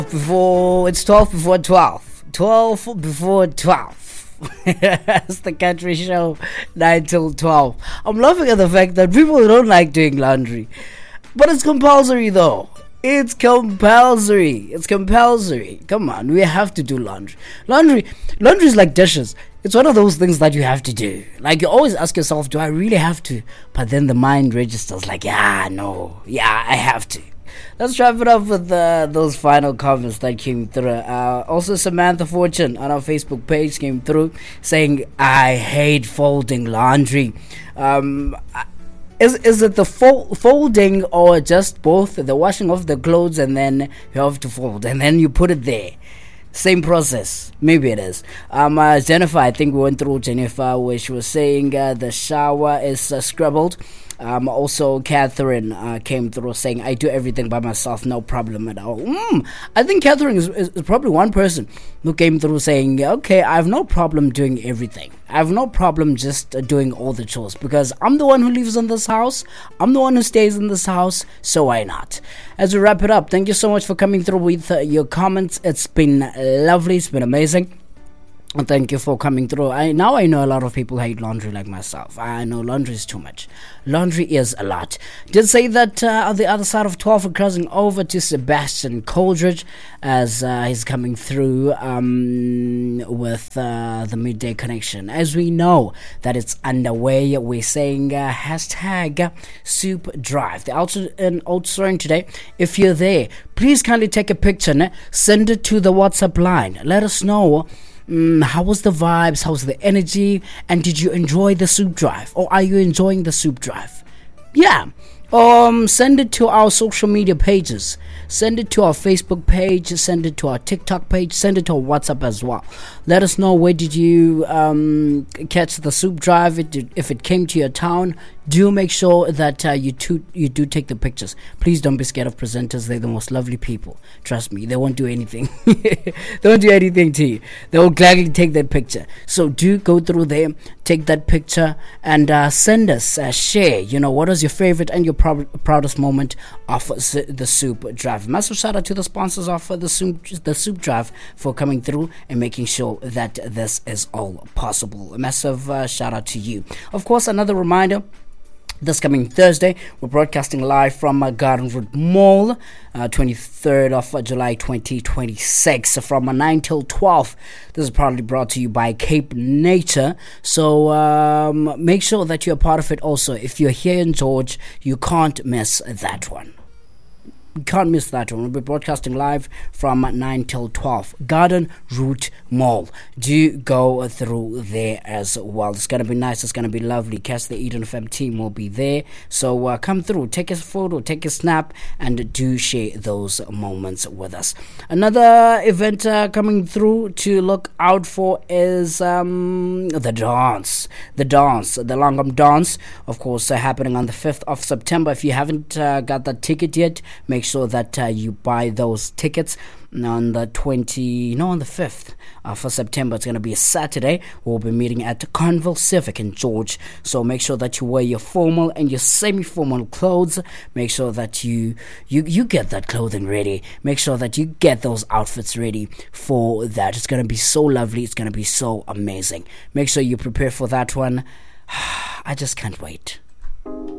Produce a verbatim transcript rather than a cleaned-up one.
Before it's twelve before twelve. twelve before twelve. It's the country show, nine till twelve. I'm laughing at the fact that people don't like doing laundry. But it's compulsory though. It's compulsory. It's compulsory. Come on, we have to do laundry. Laundry, laundry is like dishes. It's one of those things that you have to do. Like you always ask yourself, do I really have to? But then the mind registers like, yeah, no, yeah, I have to. Let's wrap it up with uh, those final comments that came through. Uh, also, Samantha Fortune on our Facebook page came through saying, I hate folding laundry. Um, is is it the fol- folding or just both? The washing of the clothes and then you have to fold and then you put it there. Same process. Maybe it is. Um, uh, Jennifer, I think we went through Jennifer where she was saying uh, the shower is uh, scrabbled. Um, also, Catherine uh, came through saying, I do everything by myself, no problem at all. Mm, I think Catherine is, is, is probably one person who came through saying, okay, I have no problem doing everything. I have no problem just uh, doing all the chores because I'm the one who lives in this house. I'm the one who stays in this house, so why not? As we wrap it up, thank you so much for coming through with uh, your comments. It's been lovely. It's been amazing. And thank you for coming through. I now I know a lot of people hate laundry like myself. I know laundry is too much. Laundry is a lot. Did say that uh, on the other side of twelve, we're crossing over to Sebastian Coldridge as uh, he's coming through um, with uh, the midday connection. As we know that it's underway, we're saying uh, hashtag Soup Drive. The ultra in Oudtshoorn today. If you're there, please kindly take a picture. Ne? Send it to the WhatsApp line. Let us know. Mm, how was the vibes? How's the energy? And did you enjoy the soup drive? Or are you enjoying the soup drive? Yeah. Um, send it to our social media pages. Send it to our Facebook page. Send it to our TikTok page. Send it to our WhatsApp as well. Let us know where did you um, catch the soup drive. It did, if it came to your town, do make sure that uh, you, to, you do take the pictures. Please don't be scared of presenters. They're the most lovely people. Trust me, they won't do anything. They won't do anything to you. They will gladly take that picture. So do go through there, take that picture, and uh, send us, uh, share, you know, what was your favorite and your prou- proudest moment of the soup drive. Massive shout out to the sponsors of the soup, the soup drive for coming through and making sure that this is all possible. A massive uh, shout out to you. Of course, another reminder, this coming Thursday, we're broadcasting live from uh, Gardenwood Mall, uh, twenty-third of July twenty twenty-six, from uh, nine till twelve. This is proudly brought to you by Cape Nature. So um, make sure that you're part of it also. If you're here in George, you can't miss that one. You can't miss that one. We'll be broadcasting live from nine till twelve. Garden Route Mall. Do go through there as well. It's going to be nice. It's going to be lovely. Cass, the Eden F M team will be there. So uh, come through. Take a photo. Take a snap. And do share those moments with us. Another event uh, coming through to look out for is um, the dance. The dance. The Langam dance. Of course, uh, happening on the fifth of September. If you haven't uh, got that ticket yet, make sure that uh, you buy those tickets on the twenty, no, on the fifth uh, for September. It's going to be a Saturday. We'll be meeting at Conville Civic in George. So make sure that you wear your formal and your semi-formal clothes. Make sure that you, you, you get that clothing ready. Make sure that you get those outfits ready for that. It's going to be so lovely. It's going to be so amazing. Make sure you prepare for that one. I just can't wait.